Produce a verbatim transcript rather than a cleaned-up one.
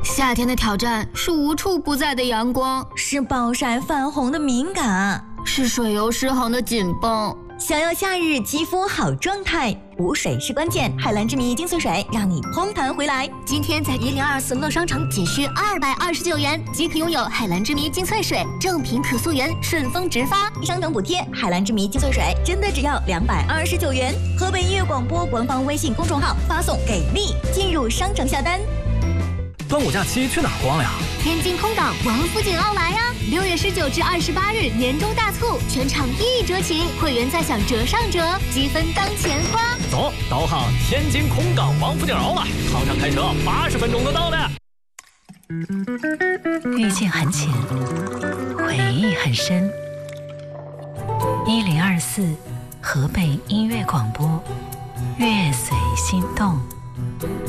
夏天的挑战是无处不在的阳光， 是暴晒泛红的敏感， 是水油失衡的紧绷。 想要夏日肌肤好状态，补水是关键。海蓝之谜精粹水让你嘭弹回来。 今天在一零二四乐商城仅需二百二十九元即可拥有海蓝之谜精粹水，正品可溯源，顺丰直发， 商城补贴。海蓝之谜精粹水真的只要两百二十九元。河北音乐广播官方微信公众号发送给力进入商城下单。 端午假期去哪儿逛呀？ 天津空港王府井奥莱呀！六月十九至二十八日年终大促，全场一折起，会员再享折上折，积分当钱花。 走，导航天津空港王府井奥莱，航上开车八十分钟就到了。 遇见很浅，回忆很深。一零二四河北音乐广播，乐随心动。